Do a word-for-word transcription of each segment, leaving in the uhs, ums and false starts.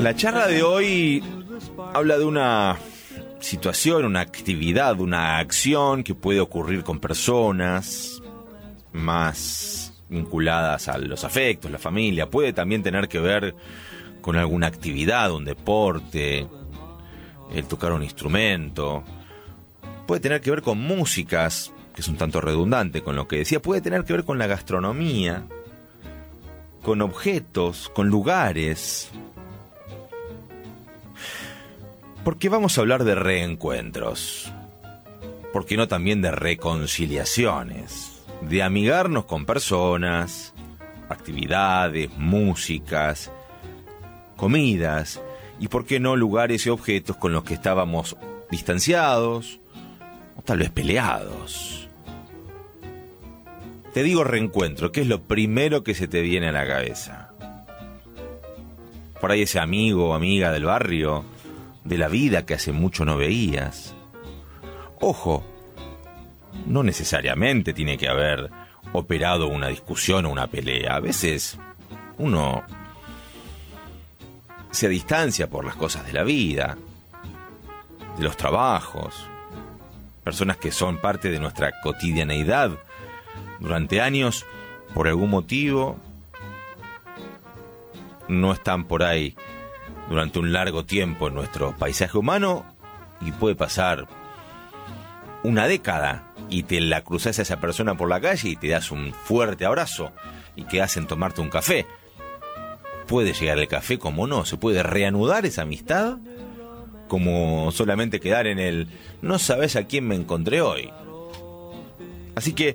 La charla de hoy habla de una situación, una actividad, una acción que puede ocurrir con personas más vinculadas a los afectos, la familia. Puede también tener que ver con alguna actividad, un deporte, el tocar un instrumento. Puede tener que ver con músicas, que es un tanto redundante con lo que decía. Puede tener que ver con la gastronomía, con objetos, con lugares. Porque vamos a hablar de reencuentros. ¿Por qué no también de reconciliaciones? De amigarnos con personas, actividades, músicas, comidas, y por qué no lugares y objetos con los que estábamos distanciados o tal vez peleados. Te digo reencuentro, ¿qué es lo primero que se te viene a la cabeza? Por ahí ese amigo o amiga del barrio, de la vida que hace mucho no veías. Ojo, no necesariamente tiene que haber operado una discusión o una pelea. A veces uno se distancia por las cosas de la vida, de los trabajos, personas que son parte de nuestra cotidianeidad durante años, por algún motivo, no están por ahí durante un largo tiempo en nuestro paisaje humano, y puede pasar una década y te la cruzas a esa persona por la calle y te das un fuerte abrazo y quedás en tomarte un café. Puede llegar el café, como no, se puede reanudar esa amistad, como solamente quedar en el no sabes a quién me encontré hoy. Así que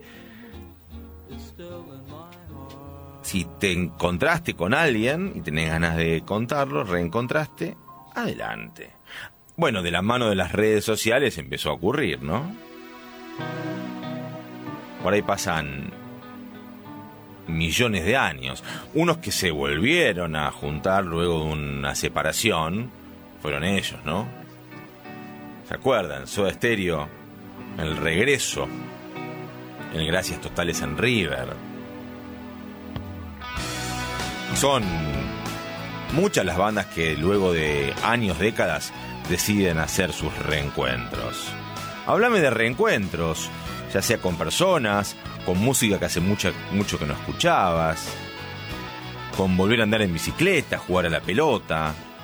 si te encontraste con alguien y tenés ganas de contarlo, reencontraste, adelante. Bueno, de la mano de las redes sociales empezó a ocurrir, ¿no? Por ahí pasan millones de años. Unos que se volvieron a juntar luego de una separación fueron ellos, ¿no? ¿Se acuerdan? Soda Stereo, El Regreso, el Gracias Totales en River. Son muchas las bandas que luego de años, décadas, deciden hacer sus reencuentros. Háblame de reencuentros, ya sea con personas, con música que hace mucho, mucho que no escuchabas, con volver a andar en bicicleta, jugar a la pelota,